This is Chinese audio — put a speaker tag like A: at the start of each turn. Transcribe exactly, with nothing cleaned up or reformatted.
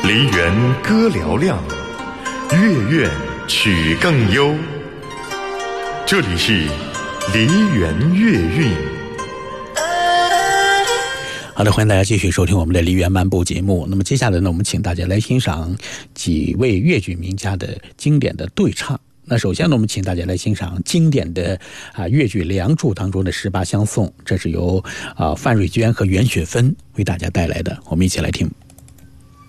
A: 梨园歌嘹亮，月院曲更幽。这里是梨园乐韵。
B: 好的，欢迎大家继续收听我们的梨园漫步节目。那么接下来呢，我们请大家来欣赏几位粤剧名家的经典的对唱。那首先呢，我们请大家来欣赏经典的啊粤剧《梁祝》当中的十八相送，这是由啊范瑞娟和袁雪芬为大家带来的，我们一起来听。